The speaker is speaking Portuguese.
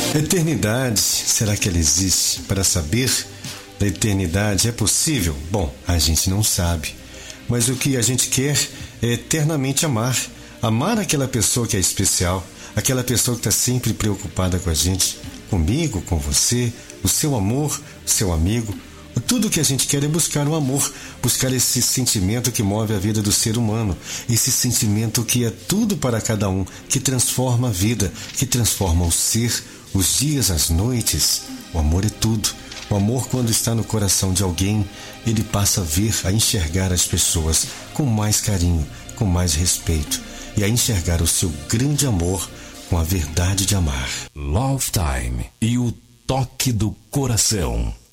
Eternidade, será que ela existe? Para saber da eternidade é possível? Bom, a gente não sabe. Mas o que a gente quer é eternamente amar. Amar aquela pessoa que é especial, aquela pessoa que está sempre preocupada com a gente, comigo, com você, o seu amor, o seu amigo. Tudo que a gente quer é buscar o amor, buscar esse sentimento que move a vida do ser humano, esse sentimento que é tudo para cada um, que transforma a vida, que transforma o ser, os dias, as noites. O amor é tudo. O amor, quando está no coração de alguém, ele passa a ver, a enxergar as pessoas com mais carinho, com mais respeito e a enxergar o seu grande amor com a verdade de amar. Love Time e o toque do coração.